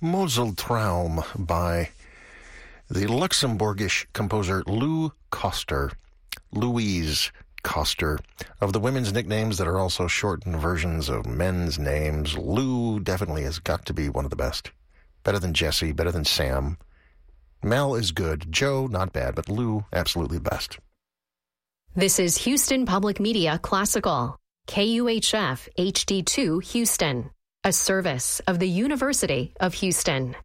Moseltraum by the Luxembourgish composer Lou Koster. Louise Koster. Of the women's nicknames that are also shortened versions of men's names, Lou definitely has got to be one of the best. Better than Jesse, better than Sam. Mel is good. Joe, not bad, but Lou, absolutely the best. This is Houston Public Media Classical, KUHF HD2 Houston, a service of the University of Houston.